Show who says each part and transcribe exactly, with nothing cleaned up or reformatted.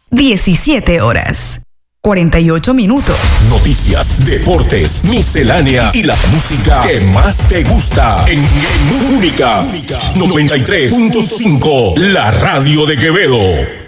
Speaker 1: diecisiete horas, cuarenta y ocho minutos.
Speaker 2: Noticias, deportes, miscelánea y la música que más te gusta en, en Única noventa y tres punto cinco, la radio de Quevedo.